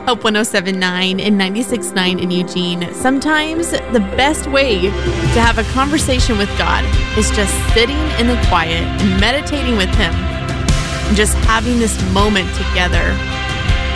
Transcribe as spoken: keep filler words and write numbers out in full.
Hope one oh seven point nine and ninety-six point nine in Eugene. Sometimes the best way to have a conversation with God is just sitting in the quiet and meditating with Him and just having this moment together.